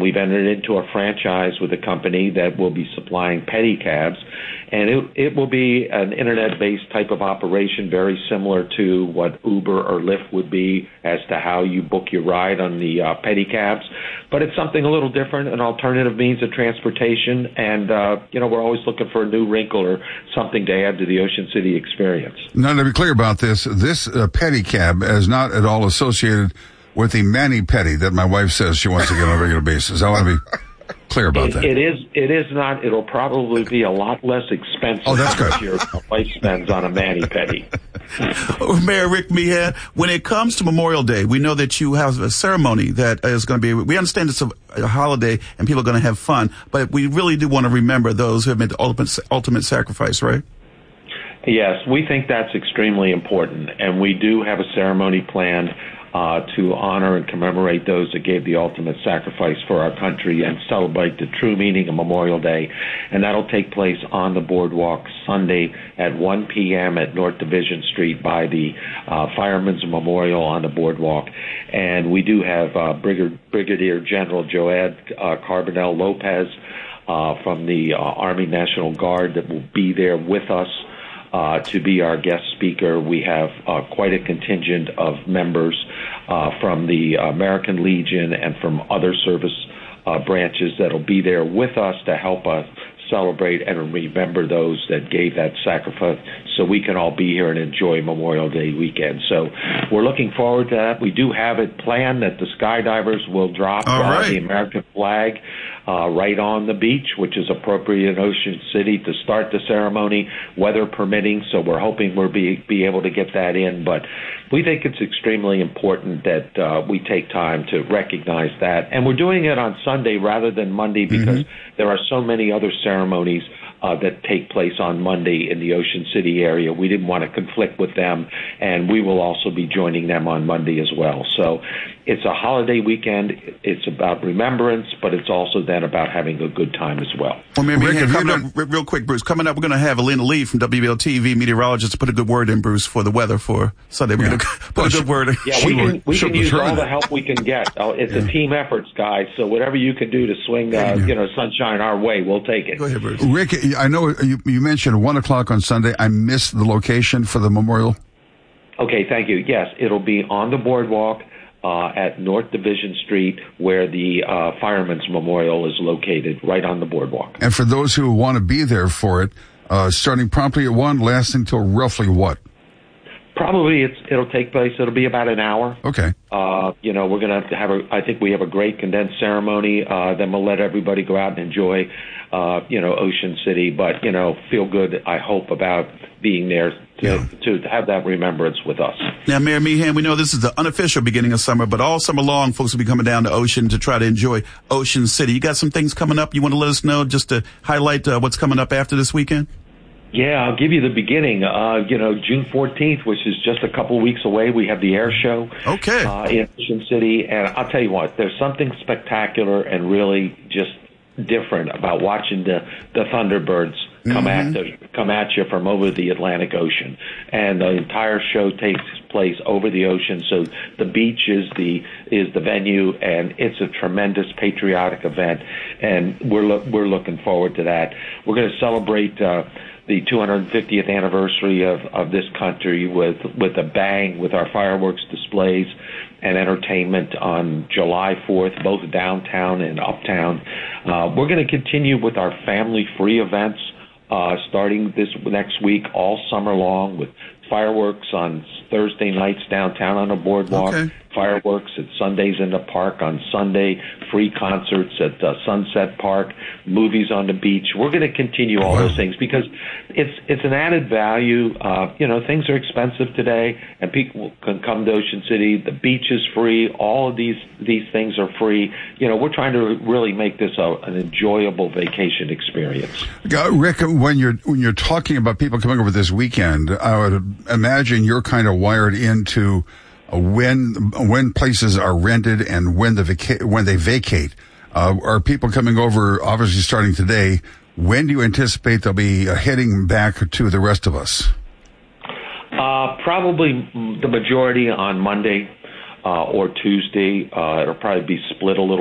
we've entered into a franchise with a company that will be supplying pedicabs, and it will be an internet-based type of operation, very similar to what Uber or Lyft would be as to how you book your ride on the pedicabs. But it's something a little different, an alternative means of transportation, and we're always looking for a new wrinkle or something to add to the Ocean City experience. Now, to be clear about this pedicab is not at all associated with the mani-pedi that my wife says she wants to get on a regular basis. I want to be clear about that. It is not. It'll probably be a lot less expensive. Oh, that's good. Your wife spends on a mani-pedi. Mayor Rick Meehan, when it comes to Memorial Day, we know that you have a ceremony that is going to be, we understand it's a holiday and people are going to have fun, but we really do want to remember those who have made the ultimate sacrifice, right? Yes, we think that's extremely important, and we do have a ceremony planned to honor and commemorate those that gave the ultimate sacrifice for our country and celebrate the true meaning of Memorial Day. And that'll take place on the boardwalk Sunday at 1 p.m. at North Division Street by the Firemen's Memorial on the boardwalk. And we do have Brigadier General Joad Carbonell Lopez from the Army National Guard that will be there with us to be our guest speaker. We have quite a contingent of members from the American Legion and from other service branches that'll be there with us to help us celebrate and remember those that gave that sacrifice so we can all be here and enjoy Memorial Day weekend. So we're looking forward to that. We do have it planned that the skydivers will drop the American flag right on the beach, which is appropriate in Ocean City to start the ceremony, weather permitting. So we're hoping we'll be able to get that in. But we think it's extremely important that we take time to recognize that. And we're doing it on Sunday rather than Monday because there are so many other ceremonies that take place on Monday in the Ocean City area. We didn't want to conflict with them, and we will also be joining them on Monday as well. So it's a holiday weekend. It's about remembrance, but it's also then about having a good time as well. Well, real quick, Bruce, coming up, we're going to have Alina Lee from WBL-TV, meteorologist, to put a good word in, Bruce, for the weather for Sunday. We're going to put a good word in. Yeah, we can use all the help we can get. It's a team effort, guys, so whatever you can do to swing sunshine our way, we'll take it. Go ahead, Bruce. Rick, I know you mentioned 1 o'clock on Sunday. I missed the location for the memorial. Okay, thank you. Yes, it'll be on the boardwalk at North Division Street where the Firemen's Memorial is located, right on the boardwalk. And for those who want to be there for it, starting promptly at 1, lasting till roughly what? Probably it'll take place. It'll be about an hour. Okay. We're going to have I think we have a great condensed ceremony. Then we'll let everybody go out and enjoy, Ocean City. But, feel good, I hope, about being there to have that remembrance with us. Now, Mayor Meehan, we know this is the unofficial beginning of summer, but all summer long, folks will be coming down to Ocean to try to enjoy Ocean City. You got some things coming up you want to let us know just to highlight what's coming up after this weekend? Yeah, I'll give you the beginning. June 14th, which is just a couple weeks away, we have the air show in Ocean City. And I'll tell you what, there's something spectacular and really just different about watching the Thunderbirds come at you from over the Atlantic Ocean. And the entire show takes place over the ocean, so the beach is the venue, and it's a tremendous patriotic event, and we're looking forward to that. We're going to celebrate the 250th anniversary of this country with a bang with our fireworks displays and entertainment on July 4th, both downtown and uptown. We're going to continue with our family-free events starting this next week, all summer long, with fireworks on Thursday nights downtown on the boardwalk, fireworks at Sundays in the park on Sunday, free concerts at Sunset Park, movies on the beach. We're going to continue all those things because it's an added value. Things are expensive today, and people can come to Ocean City. The beach is free. All of these things are free. We're trying to really make this an enjoyable vacation experience. Rick, when you're talking about people coming over this weekend, I would imagine you're kind of wired into when places are rented and when they vacate. Are people coming over, obviously starting today? When do you anticipate they'll be heading back to the rest of us? Probably the majority on Monday or Tuesday. It'll probably be split a little